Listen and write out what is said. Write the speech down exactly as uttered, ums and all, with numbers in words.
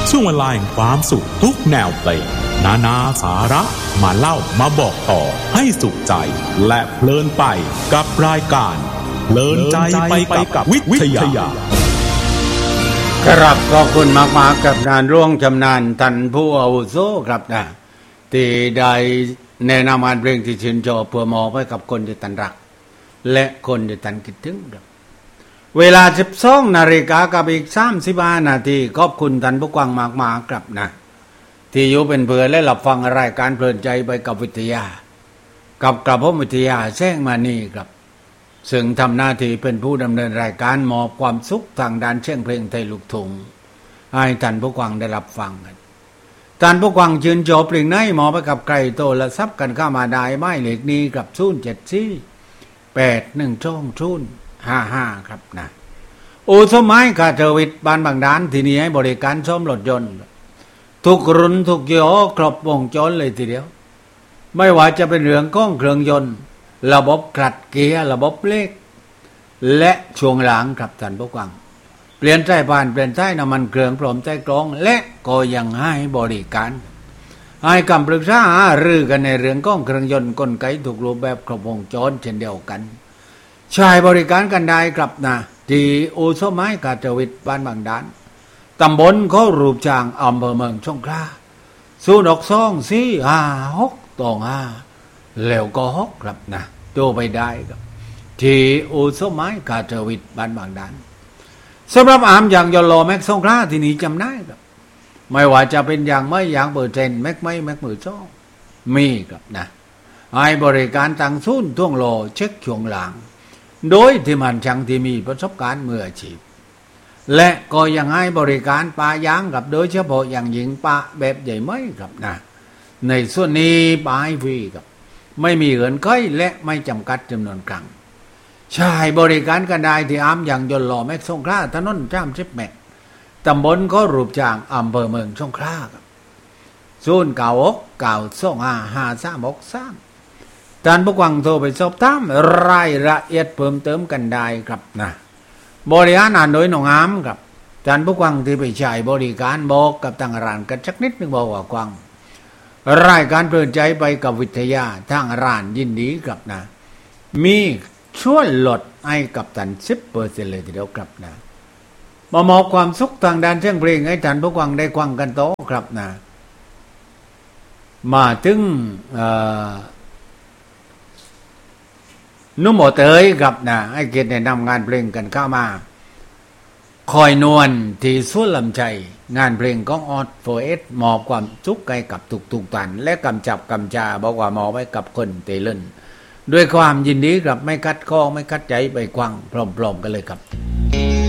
ช่วงเวลาแห่งความสุขทุกแนวเพลงนานาสาระมาเล่ามาบอกต่อให้สุขใจและเพลินไปกับรายการเพลินใจไปกับวิทยาครับขอบคุณมากๆกับนานร่วงชำนาญท่านผู้อาวุโสครับนะที่ได้แนะนำงานเพลงที่ชื่นชอบเพื่อมอบให้กับคนที่ท่านรักและคนที่ท่านคิดถึงครับเวลา สิบสอง นาฬิกากับอีกสามสิบห้านาทีขอบคุณท่านผู้ฟังมากๆครับนะที่อยู่เป็นเพื่อนและรับฟังรายการเพลินใจไปกับวิทยากับกระผมวิทยาแจ้งมานี่ครับซึ่งทำหน้าที่เป็นผู้ดำเนินรายการมอบความสุขทางด้านเสียงเพลงไทยลูกทุ่งให้ท่านผู้ฟังได้รับฟังกันท่านผู้ฟังชื่นชอบเพลงไหนมอบไปกับใครโทรศัพท์กันเข้ามาได้หมายเลขนี้กับศูนย์ เจ็ด สี่ แปด หนึ่ง สอง ศูนย์ ห้า ห้าครับนะโอสมัยคาเทวิตบ้านบางด้านที่นี่ให้บริการซ่อมรถยนต์ทุกรุ่นทุกยี่ห้อครบวงจรเลยทีเดียวไม่ว่าจะเป็นเรื่องก้องเครื่องยนต์ระบบขัดเกียร์ระบบเบรกและช่วงหลังครับท่านผู้ฟังเปลี่ยนสายพานเปลี่ยนสายน้ำมันเครื่องพร้อมใจกรองและก็ยังให้บริการให้คำปรึกษาหารือกันในเรื่องก้องเครื่องยนต์กลไกถูกรูปแบบครบวงจรเช่นเดียวกันใช้บริการกันได้ครับนะที่โอโซไม้กาเจวิตบ้านบางด้านตำบลเขารูปจางอำเภอเมืองสงขลาศูนย์ หก สอง สี่ ห้า หก สอง ห้าแล้วก็หกครับนะโทรไปได้ครับที่โอโซไม้กาเจวิตบ้านบางด้านสำหรับอามอย่างยอลโลแม็กสงขลาที่นี่จำได้ครับไม่ว่าจะเป็นอย่างไม่อย่างเบอร์เจนแม็กไม่แม็กมือจ้อมีครับนะให้บริการต่างศูนย์ท่วงโลเช็คช่วงหลังโดยที่มันช่างที่มีประสบการณ์มืออาชีพและก็ยังให้บริการปลายางกับโดยเฉพาะอย่างยิ่งปลาแบบใหญ่ไหมครับนะในส่วนนี้ปลาให้ฟรีครับไม่มีเงื่อนไขและไม่จำกัดจำนวนครั้งใช่บริการกันได้ที่อามอย่างยนต์หล่อแม็กสงขลาถนนจ้ามชิบแม็กตำบลก็รูปจางอำเภอเมืองสงขลาครับศูนย์ เก้า หก เก้า สอง ห้า ห้า สาม หก สามท่านผู้ฟังโทรไปสอบถามรายละเอียดเพิ่มเติมกันได้ครับนะบริการอ่านโดยน้องอามครับท่านผู้ฟังที่ไปใช้บริการบอกกับทางร้านกันสักนิดนึงบอกว่าฟังรายการเพลินใจไปกับวิทยาทางร้านยินดีครับนะมีช่วยลดให้กับท่าน สิบเปอร์เซ็นต์ เลยทีเดียวครับนะมามอบความสุขทางด้านเสียงเพลงให้ท่านผู้ฟังได้ฟังกันโตครับนะมาถึงนุ่มโอเตยครับนะให้เกียรติแนะนำงานเพลงกันเข้ามาคอยนวลที่สุลำใจงานเพลงของออดโฟเอสมอบความสุขให้กับทุกๆท่านและกำจับกำจาบอกว่ามอบไว้กับคนเตลิ่นด้วยความยินดีครับไม่คัดข้องไม่คัดใจไปควังพร้อมๆกันเลยครับ